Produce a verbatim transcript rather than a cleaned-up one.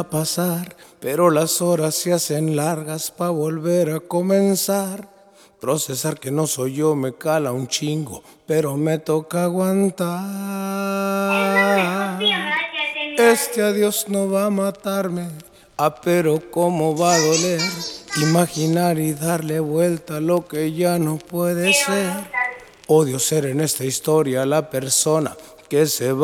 a pasar, pero las horas se hacen largas pa' volver a comenzar. Procesar que no soy yo me cala un chingo, pero me toca aguantar. Este adiós no va a matarme, ah, pero cómo va a doler imaginar y darle vuelta a lo que ya no puede ser. Odio ser en esta historia la persona que se va.